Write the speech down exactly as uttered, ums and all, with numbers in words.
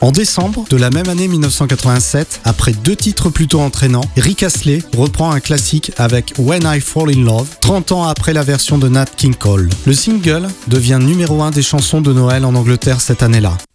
En décembre de la même année mille neuf cent quatre-vingt-sept, après deux titres plutôt entraînants, Rick Astley reprend un classique avec When I Fall in Love, trente ans après la version de Nat King Cole. Le single devient numéro un des chansons de Noël en Angleterre cette année-là.